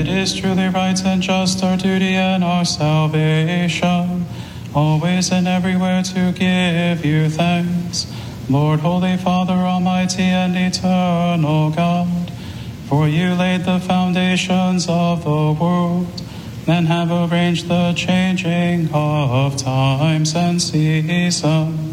It is truly right and just, our duty and our salvation, always and everywhere to give you thanks, Lord, Holy Father, Almighty and Eternal God. For you laid the foundations of the world, and have arranged the changing of times and seasons.